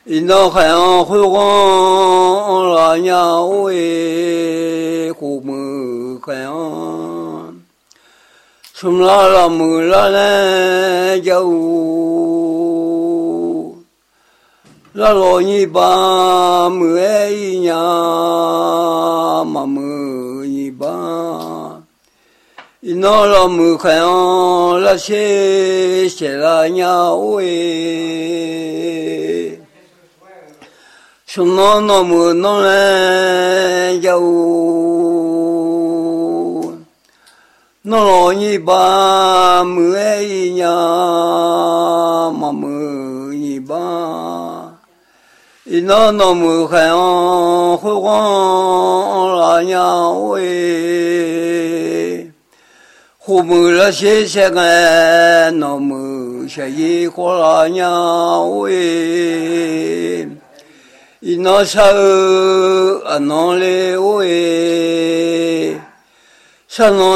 Ino khayan khugon la nyawe khumu khayan sumla la mula le jau la lo ni ba mue nya ma mu ni ba ino la mu khayan la she la nyawe Suno no mu no le jau no lo ni ba mu e nya ma mu ni ba ino no mu khayan khu gon la nya we khu mu la she ga no mu she yi ko la nya we Ino sa anon le oe sa non